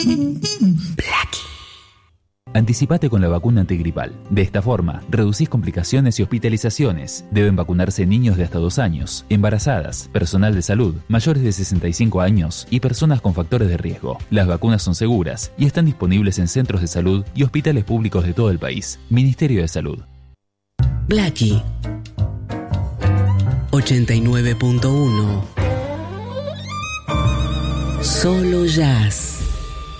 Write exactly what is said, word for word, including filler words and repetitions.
Anticipate con la vacuna antigripal. De esta forma, reducís complicaciones y hospitalizaciones. Deben vacunarse niños de hasta dos años, embarazadas, personal de salud, mayores de sesenta y cinco años y personas con factores de riesgo. Las vacunas son seguras y están disponibles en centros de salud y hospitales públicos de todo el país. Ministerio de Salud. Blackie ochenta y nueve punto uno. Solo jazz.